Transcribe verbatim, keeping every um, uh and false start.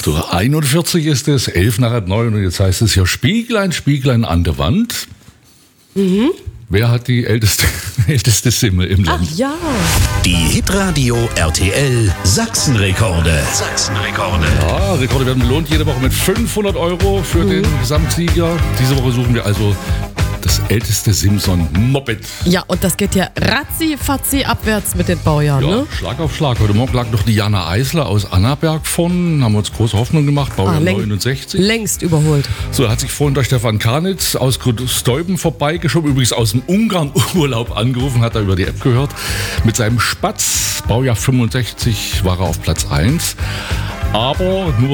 acht Uhr einundvierzig ist es, elf nach halb neun und jetzt heißt es hier Spieglein, Spieglein an der Wand. Mhm. Wer hat die älteste, älteste Simme im Land? Ach ja. Die Hitradio R T L Sachsenrekorde. Sachsenrekorde. Ja, Rekorde werden belohnt jede Woche mit fünfhundert Euro für mhm. den Gesamtsieger. Diese Woche suchen wir also das älteste Simson-Moped. Ja, und das geht ja ratzi-fatzi abwärts mit den Baujahren, Ja, ne? Schlag auf Schlag. Heute Morgen lag noch die Jana Eisler aus Annaberg von. Haben wir uns große Hoffnung gemacht. Baujahr Ah, läng- neunundsechzig. Längst überholt. So, hat sich vorhin der Stefan Karnitz aus Steuben vorbeigeschoben. Übrigens aus dem Ungarn-Urlaub angerufen, hat er über die App gehört. Mit seinem Spatz, Baujahr fünfundsechzig, war er auf Platz eins. Aber nur